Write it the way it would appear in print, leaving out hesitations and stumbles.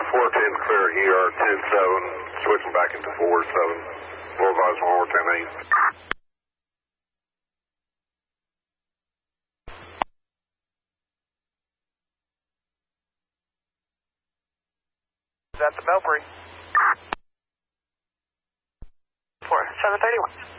410 clear ER 10-7, switching back into 4-7. Full advise 1 more 10-8. Is that the Belfry? 4731.